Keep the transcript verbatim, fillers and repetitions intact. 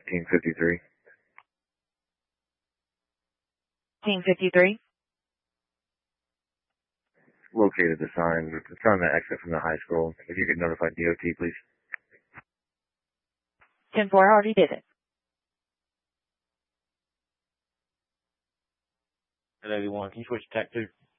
Team fifty-three. Team fifty-three. Located the sign. It's on the exit from the high school. If you could notify D O T, please. ten four, already did it. Hello, everyone. Can you switch to tack two?